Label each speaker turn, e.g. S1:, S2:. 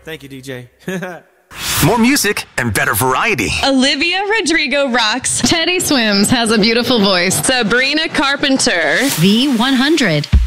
S1: Thank you, DJ.
S2: More music and better variety.
S3: Olivia Rodrigo rocks.
S4: Teddy Swims has a beautiful voice.
S3: Sabrina Carpenter.
S4: V100.